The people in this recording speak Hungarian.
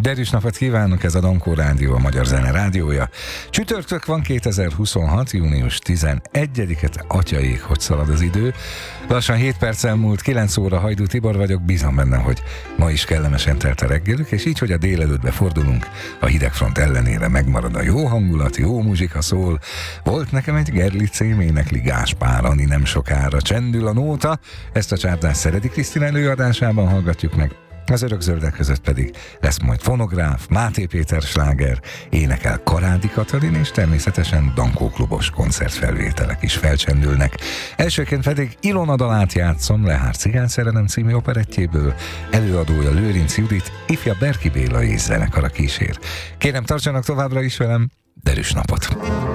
Derűs napot kívánok, ez a Dankó Rádió, a Magyar Zene rádiója. Csütörtök van, 2026. június 11-et, atyaik, hogy szalad az idő. Lassan 7 perccel múlt, 9 óra, Hajdú Tibor vagyok, bízom benne, hogy ma is kellemesen telt a reggelük, és így, hogy a délelőttbe fordulunk, a hidegfront ellenére megmarad a jó hangulat, jó muzsika szól. Volt nekem egy Gerlicém, énekli Gáspár Ani, nem sokára csendül a nóta, ezt a csárdás Szeredi Krisztina előadásában hallgatjuk meg. Az örökzöldek között pedig lesz majd fonográf, Máté Péter sláger, énekel Karádi Katalin, és természetesen Dankó klubos koncertfelvételek is felcsendülnek. Elsőként pedig Ilona dalát játszom, Lehár cigányszerelem című operettjéből, előadója Lőrinc Judit, ifja Berki Béla és zenekara kísér. Kérem, tartsanak továbbra is velem, derűs napot!